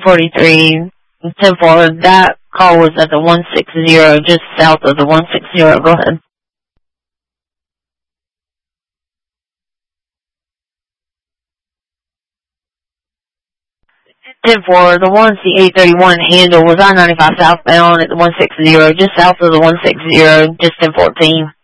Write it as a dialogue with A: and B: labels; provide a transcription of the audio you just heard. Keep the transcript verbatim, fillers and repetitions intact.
A: forty-three, ten four. That call was at the one sixty, just south of the one sixty. Go ahead. ten four, the one C eight thirty-one handle was I ninety-five southbound at the one sixty, just south of the one sixty, just ten fourteen.